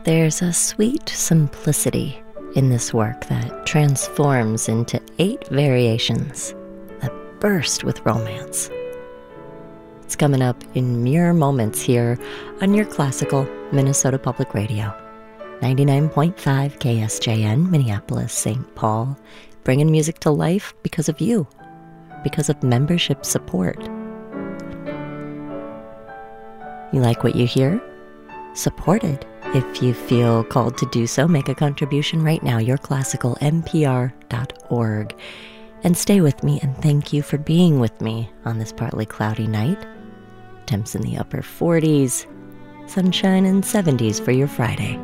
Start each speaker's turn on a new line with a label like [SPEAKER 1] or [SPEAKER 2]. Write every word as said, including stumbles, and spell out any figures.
[SPEAKER 1] There's a sweet simplicity in this work that transforms into eight variations that burst with romance. It's coming up in mere moments here on your classical Minnesota Public Radio. ninety-nine point five K S J N, Minneapolis, Saint Paul, bringing music to life because of you, because of membership support. You like what you hear? Support it. If you feel called to do so, make a contribution right now, your classical N P R dot org. And stay with me, and thank you for being with me on this partly cloudy night. Temps in the upper forties, sunshine in seventies for your Friday.